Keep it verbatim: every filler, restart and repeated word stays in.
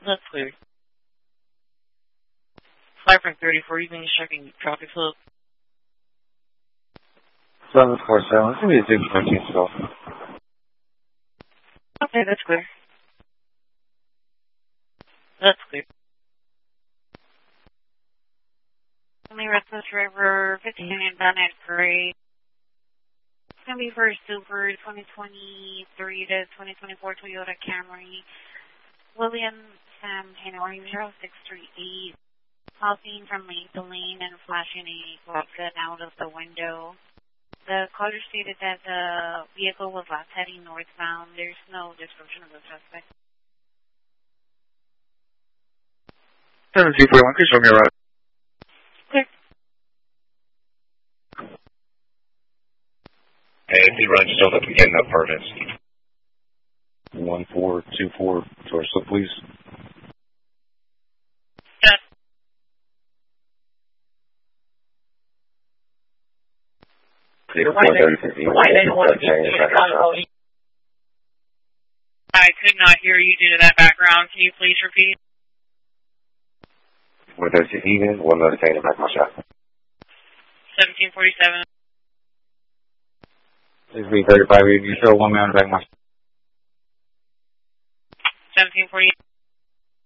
That's clear. Flight from thirty-four, you've been checking traffic flow. seven four seven, it's going to be a zero fourteen still. Okay, that's clear. That's clear. Only restless driver, fifteen inbound at Gray. It's going to be for a Super twenty twenty-three to twenty twenty-four Toyota Camry. William Sam Hanoi zero six three eight. Hopping from lane to lane and flashing a glock gun out of the window. The caller stated that the vehicle was last heading northbound. There's no description of the suspect. seven two four one, please show me around. Clear. Hey, if you run, still up again, no permits. one four two four, torso, please. Yes. I could not hear you due to that background. Can you please repeat? What does it even? One other thing about my shot. seventeen forty-seven. This is B thirty-five, you show one man back my seventeen forty-eight.